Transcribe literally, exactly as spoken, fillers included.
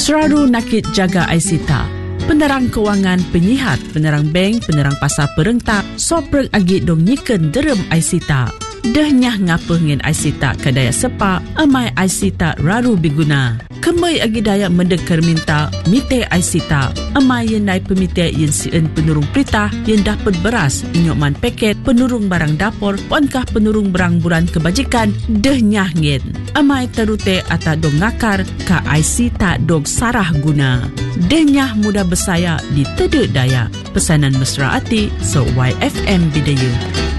Seraru nakit jaga Aisita. Penerang kewangan, penyihat, penerang bank, penerang pasar perentak, soprek agi dong nyiken derem Aisita. Dahnyah ngapa ngen Aisita kadaya sepa, amai Aisita raru biguna. Kemai agi daya mendekar minta, mite Aisita. Amai yen nai pemite yen sien penurung perintah, yen dapat beras, inyokman paket, penurung barang dapur, ponkah penurung barang buran kebajikan, dahnyah ngen. Amai terute ata dong ngakar, ka Aisita dong sarah guna. Dahnyah mudah bersaya di tedek daya. Pesanan mesra ati, so Y F M Bidayun.